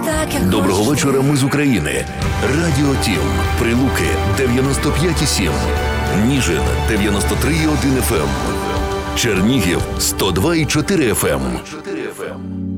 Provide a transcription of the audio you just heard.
Доброго вечора, ми з України. Радіо Тім. Прилуки 95,7. Ніжин 93,1 FM. Чернігів 102,4 FM.